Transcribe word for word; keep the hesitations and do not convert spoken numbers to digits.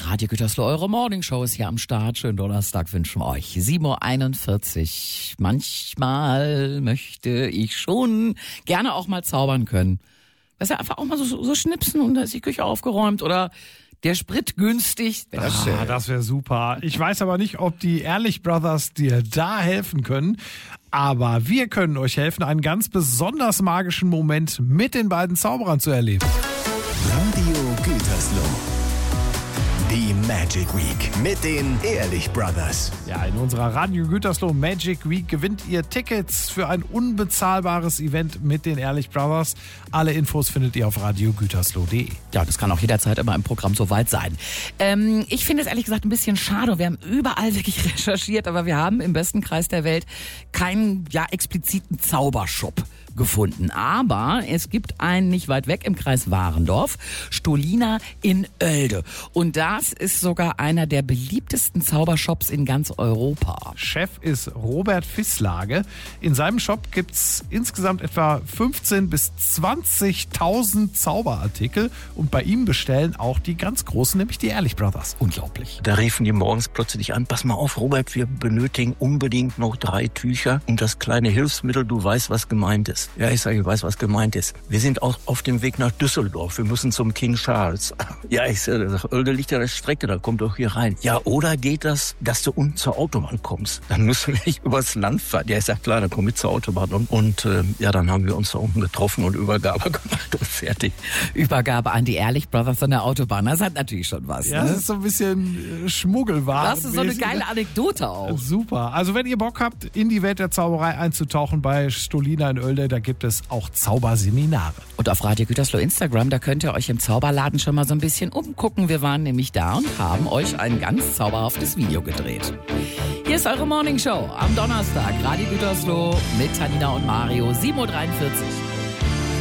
Radio Gütersloh, eure Morningshow ist hier am Start. Schönen Donnerstag wünschen wir euch. sieben Uhr einundvierzig. Manchmal möchte ich schon gerne auch mal zaubern können. Weißt du, einfach auch mal so, so schnipsen und da ist die Küche aufgeräumt oder der Sprit günstig. Wär das ah, das wäre super. Ich weiß aber nicht, ob die Ehrlich Brothers dir da helfen können. Aber wir können euch helfen, einen ganz besonders magischen Moment mit den beiden Zauberern zu erleben. Radio Gütersloh. Die Magic Week mit den Ehrlich Brothers. Ja, in unserer Radio Gütersloh Magic Week gewinnt ihr Tickets für ein unbezahlbares Event mit den Ehrlich Brothers. Alle Infos findet ihr auf radio gütersloh punkt de. Ja, das kann auch jederzeit immer im Programm soweit sein. Ähm, ich finde es ehrlich gesagt ein bisschen schade. Wir haben überall wirklich recherchiert, aber wir haben im besten Kreis der Welt keinen ja, expliziten Zaubershop gefunden. Aber es gibt einen nicht weit weg im Kreis Warendorf, Stolina in Oelde. Und das ist sogar einer der beliebtesten Zaubershops in ganz Europa. Chef ist Robert Fisslage. In seinem Shop gibt's insgesamt etwa fünfzehntausend bis zwanzigtausend Zauberartikel. Und bei ihm bestellen auch die ganz Großen, nämlich die Ehrlich Brothers. Unglaublich. Da riefen die morgens plötzlich an, pass mal auf, Robert, wir benötigen unbedingt noch drei Tücher und das kleine Hilfsmittel, du weißt, was gemeint ist. Ja, ich sage, ich weiß, was gemeint ist. Wir sind auch auf dem Weg nach Düsseldorf. Wir müssen zum King Charles. Ja, ich sage, Oelde liegt ja an der Strecke, da kommt doch hier rein. Ja, oder geht das, dass du unten zur Autobahn kommst? Dann müssen wir nicht übers Land fahren. Ja, ich sage, klar, dann komm mit zur Autobahn. Und, und äh, ja, dann haben wir uns da unten getroffen und Übergabe gemacht und fertig. Übergabe an die Ehrlich Brothers an der Autobahn, das hat natürlich schon was. Ja, ne? das ist so ein bisschen äh, Schmuggelware. Das ist so eine geile Anekdote auch. Super. Also wenn ihr Bock habt, in die Welt der Zauberei einzutauchen bei Stolina in Oelde, da gibt es auch Zauberseminare. Und auf Radio Gütersloh Instagram, da könnt ihr euch im Zauberladen schon mal so ein bisschen umgucken. Wir waren nämlich da und haben euch ein ganz zauberhaftes Video gedreht. Hier ist eure Morningshow am Donnerstag. Radio Gütersloh mit Tanina und Mario, sieben Uhr dreiundvierzig.